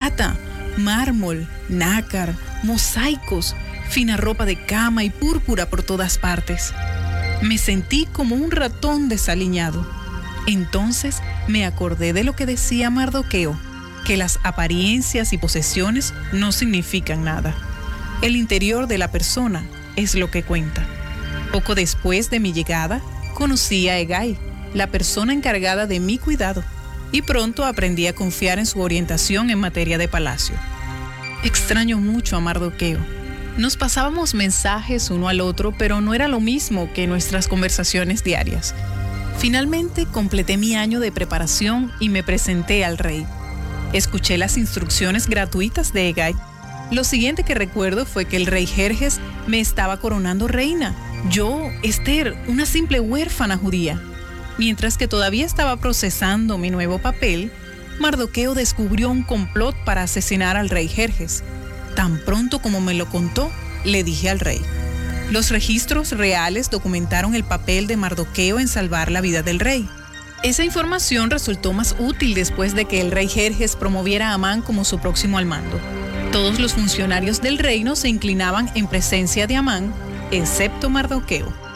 plata, mármol, nácar, mosaicos, fina ropa de cama y púrpura por todas partes. Me sentí como un ratón desaliñado. Entonces me acordé de lo que decía Mardoqueo, que las apariencias y posesiones no significan nada. El interior de la persona es lo que cuenta. Poco después de mi llegada, conocí a Hegai, la persona encargada de mi cuidado, y pronto aprendí a confiar en su orientación en materia de palacio. Extraño mucho a Mardoqueo. Nos pasábamos mensajes uno al otro, pero no era lo mismo que nuestras conversaciones diarias. Finalmente completé mi año de preparación y me presenté al rey. Escuché las instrucciones gratuitas de Hegai. Lo siguiente que recuerdo fue que el rey Jerjes me estaba coronando reina. Yo, Esther, una simple huérfana judía. Mientras que todavía estaba procesando mi nuevo papel, Mardoqueo descubrió un complot para asesinar al rey Jerjes. Tan pronto como me lo contó, le dije al rey. Los registros reales documentaron el papel de Mardoqueo en salvar la vida del rey. Esa información resultó más útil después de que el rey Jerjes promoviera a Amán como su próximo al mando. Todos los funcionarios del reino se inclinaban en presencia de Amán, excepto Mardoqueo.